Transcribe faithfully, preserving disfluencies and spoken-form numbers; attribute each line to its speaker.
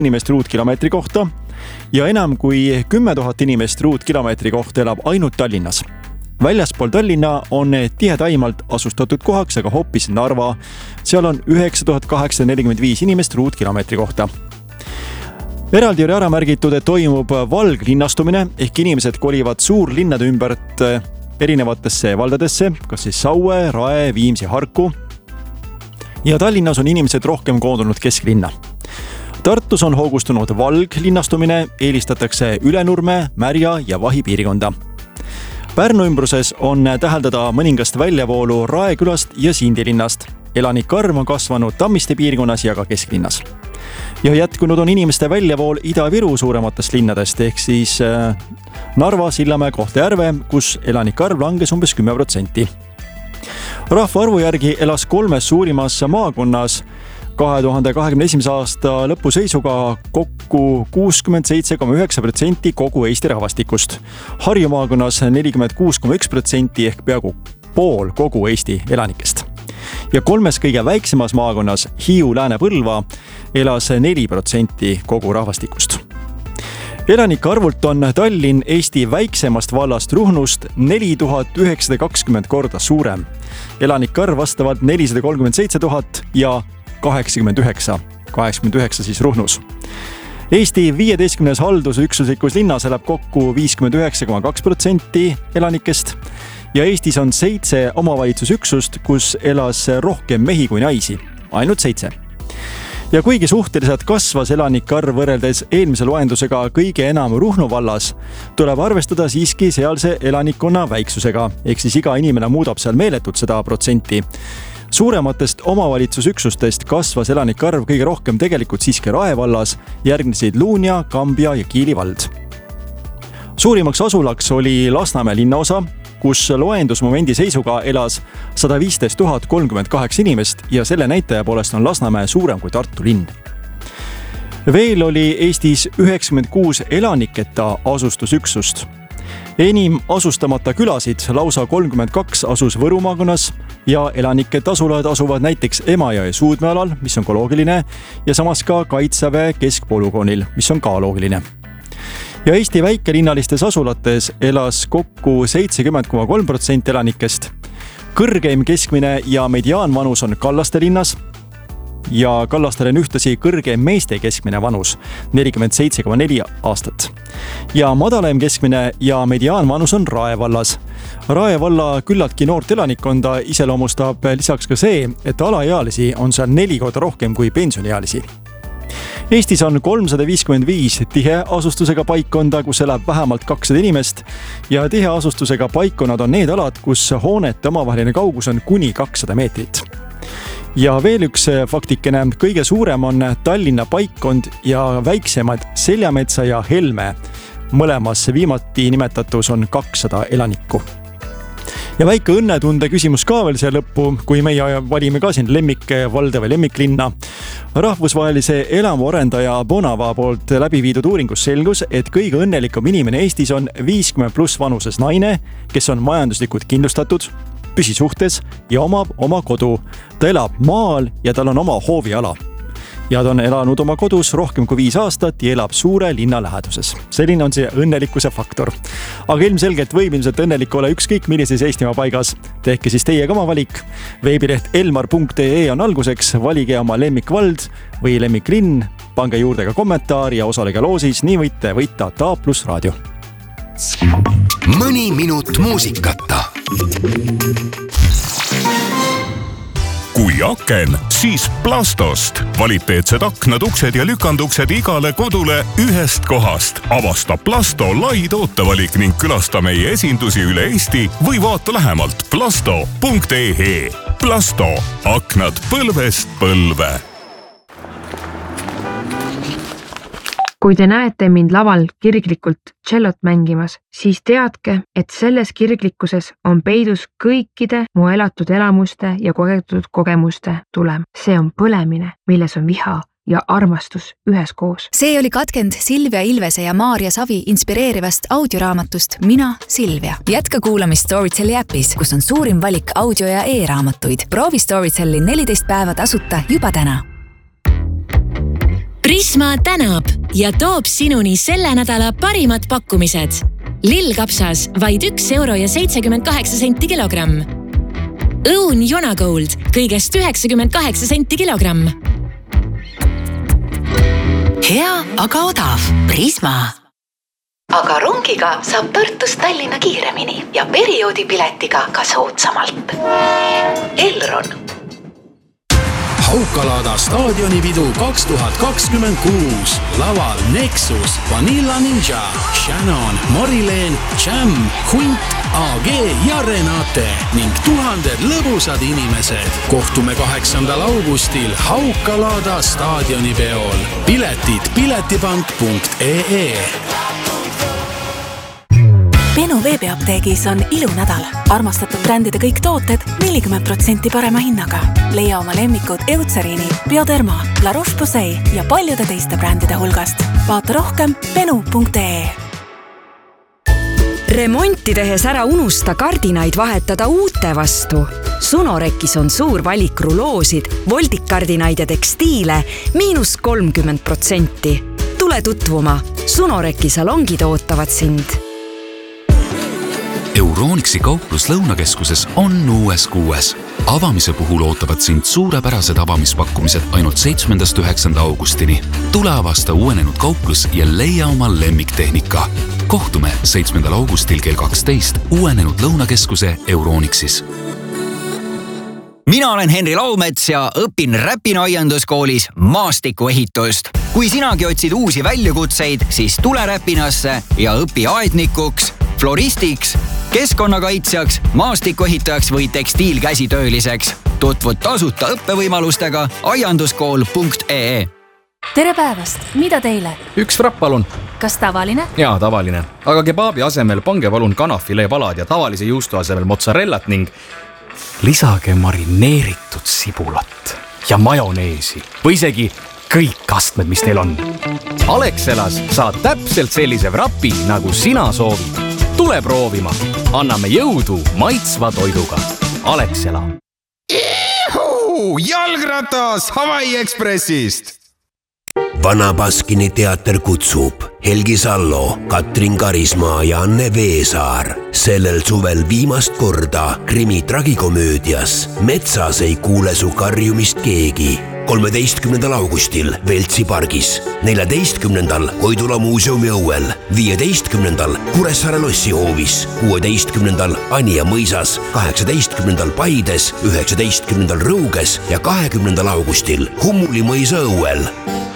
Speaker 1: inimest ruutkilomeetri kohta ja enam kui kümme tuhat inimest ruutkilomeetri kohta elab ainult Tallinnas. Väljaspool Tallinna on tihedaimalt asustatud kohaks, aga hoopis Narva. Seal on üheksa tuhat kaheksasada nelikümmend viis inimest ruutkilomeetri kohta. Eraldi oli ära märgitud, et toimub valglinnastumine ehk inimesed kolivad suurlinnade ümbert erinevatesse valdadesse, kas siis Saue, Rae, Viimsi, Harku. Ja Tallinnas on inimesed rohkem koondunud kesklinna. Tartus on hoogustunud valglinnastumine, eelistatakse Ülenurme, Märja ja Vahi piirikonda. Pärnu ümbruses on täheldada mõningast väljavoolu Raekülast ja Sindilinnast. Elanike arv on kasvanud Tammiste piirkonnas ja ka kesklinnas. Ja jätkunud on inimeste väljavool Ida-Viru suurematest linnadest ehk siis Narva, Sillamäe, Kohtla-Järve, kus elanike arv langes umbes kümme protsenti. Rahvaarvu järgi elas kolmes suurimas maakonnas kahe tuhande kahekümne esimese aasta lõpu seisuga kokku kuuskümmend seitse koma üheksa protsenti kogu Eesti rahvastikust. Harju maakonnas nelikümmend kuus koma üks protsenti ehk peaaegu pool kogu Eesti elanikest. Ja kolmes kõige väiksemas maakonnas Hiiu, Lääne-Põlva elas neli protsenti kogu rahvastikust. Elanike arvult on Tallinn Eesti väiksemast vallast Ruhnust neli tuhat üheksasada kakskümmend korda suurem. Elanike arv vastavalt nelisada kolmkümmend seitse tuhat ja kaheksakümmend üheksa, kaheksakümmend üheksa siis Ruhnus. Eesti viieteistkümnes haldusüksuslikus linnas elab kokku viiskümmend üheksa koma kaks protsenti elanikest ja Eestis on seitse omavalitsusüksust, kus elas rohkem mehi kui naisi, ainult seitse. Ja kuigi suhteliselt kasvas elanike arv võrreldes eelmise loendusega kõige enam Ruhnu vallas, tuleb arvestada siiski sealse elanikkonna väiksusega, ehk siis iga inimene muudab seal meeletut seda protsenti. Suurematest omavalitsusüksustest kasvas elanike arv kõige rohkem tegelikult siiski Rae vallas, järgnesid Luunja, Kambja ja Kiili vald. Suurimaks asulaks oli Lasnamäe linnaosa, kus loendusmomendi seisuga elas sada viisteist tuhat kolmkümmend kaheksa inimest ja selle näitaja poolest on Lasnamäe suurem kui Tartu linn. Veel oli Eestis üheksakümmend kuus elaniketa asustusüksust. Enim asustamata külasid lausa kolmkümmend kaks asus Võru maakonnas ja elanike asulad asuvad näiteks Emajõe Suudme alal, mis on ka loogiline, ja samas ka Kaitseväe keskpolügoonil, mis on ka loogiline. Ja Eesti väikelinnalistes asulates elas kokku seitsekümmend koma kolm protsenti elanikest. Kõrgeim keskmine ja mediaanvanus on Kallaste linnas ja Kallastel on ühtlasi kõrgeim meeste keskmine vanus, nelikümmend seitse koma neli aastat. Ja madalaim keskmine ja mediaanvanus on Rae vallas. Rae valla küllaltki noort elanikkonda iseloomustab lisaks ka see, et alaealisi on seal neli korda rohkem kui pensioniealisi. Eestis on kolmsada viiskümmend viis tiheasustusega paikkonda, kus elab vähemalt kakssada inimest ja tiheasustusega paikkonnad on need alad, kus hoonete omavaheline kaugus on kuni kakssada meetrit. Ja veel üks faktikene, kõige suurem on Tallinna paikkond ja väiksemad Seljametsa ja Helme. Mõlemas viimati nimetatus on kakssada elanikku. Ja väike õnnetunde küsimus ka veel see lõppu, kui meie valime ka siin lemmikvalde või lemmiklinna. Rahvusvahelise elamuarendaja Bonava poolt läbi viidud uuringus selgus, et kõige õnnelikum inimene Eestis on viiskümmend pluss vanuses naine, kes on majanduslikult kindlustatud, püsisuhtes ja omab oma kodu. Ta elab maal ja tal on oma hooviala. Ja ta on elanud oma kodus rohkem kui viis aastat ja elab suure linna läheduses. Selline on see õnnelikkuse faktor. Aga ilmselgelt võib ilmselt õnnelik ole ükskõik millises Eestimaa paigas. Tehke siis teie ka oma valik. Veebileht elmar punkt ee on alguseks, valige oma lemmikvald või lemmiklinn, pange juurde ka kommentaar ja osalege loosis, nii võite võita Ta Plus raadio.
Speaker 2: Mõni minut muusikata. Kui aken, siis Plastost. Kvaliteetsed aknad, uksed ja lükanduksed igale kodule ühest kohast. Avasta Plasto lai tootevalik ning külasta meie esindusi üle Eesti või vaata lähemalt plasto punkt ee. Plasto. Aknad põlvest põlve.
Speaker 3: Kui te näete mind laval kirglikult tšellot mängimas, siis teadke, et selles kirglikkuses on peidus kõikide mu elatud elamuste ja kogetud kogemuste tulem. See on põlemine, milles on viha ja armastus üheskoos.
Speaker 4: See oli katkend Silvia Ilvese ja Maarja Savi inspireerivast audioraamatust Mina, Silvia. Jätka kuulamist Storytelli äpis, kus on suurim valik audio- ja e-raamatuid. Proovi Storytelli neliteist päeva tasuta juba täna.
Speaker 5: Prisma tänab ja toob sinuni selle nädala parimad pakkumised. Lillkapsas vaid üks euro ja seitsekümmend kaheksa senti kilogramm. Õun Jonagold kõigest üheksakümmend kaheksa senti kilogramm.
Speaker 6: Hea, aga odav. Prisma. Aga rongiga saab Tartust Tallinna kiiremini ja perioodipiletiga ka soodsamalt. Elron.
Speaker 7: Haukalaada staadionipidu kaks tuhat kakskümmend kuus. Laval Nexus, Vanilla Ninja, Shannon, Marilyn, Jam, Hunt, A G ja Renate ning tuhanded lõbusad inimesed. Kohtume kaheksandal augustil Haukalaada staadionipeol. Piletid piletipank punkt ee.
Speaker 8: Benu veebiapteegis on ilunädal. Armastatud brändide kõik tooted nelikümmend protsenti parema hinnaga. Leia oma lemmikud Eucerini, Bioderma, La Roche-Posay ja paljude teiste brändide hulgast. Vaata rohkem benu punkt ee.
Speaker 9: Remonti tehes ära unusta kardinaid vahetada uute vastu. Sunorekis on suur valik ruloosid, voldikkardinaid ja tekstiile miinus kolmkümmend protsenti. Tule tutvuma. Sunoreki salongid ootavad sind.
Speaker 10: Euronixi kauplus Lõunakeskuses on uues kuues. Avamise puhul ootavad sind suurepärased avamispakkumised ainult seitsmendast üheksanda augustini. Tule avasta uuenenud kauplus ja leia oma lemmiktehnika. Kohtume seitsmendal augustil kell kaksteist uuenenud Lõunakeskuse Euronixis.
Speaker 11: Mina olen Henri Laumets ja õpin Räpina aianduskoolis maastikuehitust. Kui sinagi otsid uusi väljakutseid, siis tule Räpinasse ja õpi aednikuks, floristiks, keskkonnakaitsjaks, maastikuehitajaks või tekstiilkäsitööliseks. Tutvud tasuta õppevõimalustega aianduskool punkt ee.
Speaker 12: Tere päevast, mida teile?
Speaker 13: Üks frapp palun.
Speaker 12: Kas tavaline?
Speaker 13: Jaa, tavaline. Aga kebabi asemel pange palun kanafilee palad ja tavalise juustu asemel mozzarellat ning lisage marineeritud sibulat ja majoneesi või isegi kõik astmed, mis teil on. Alexelas saad täpselt sellise vrapi, nagu sina soovid. Tule proovima. Anname jõudu maitsva toiduga. Alexela.
Speaker 14: Ihu! Jalgratas Hawaii Expressist!
Speaker 15: Vana Baskini teater kutsub Helgi Sallo, Katrin Karismaa ja Anne Veesaar. Sellel suvel viimast korda krimi tragikomöödias Metsas ei kuule su karjumist keegi. kolmeteistkümnendal augustil Veltsi pargis, neljateistkümnendal Koidula muuseumi õuel, viieteistkümnendal Kuressaare lossihoovis, kuueteistkümnendal Anija mõisas, kaheksateistkümnendal Paides, üheksateistkümnendal Rõuges ja kahekümnendal augustil Hummuli mõisa õuel.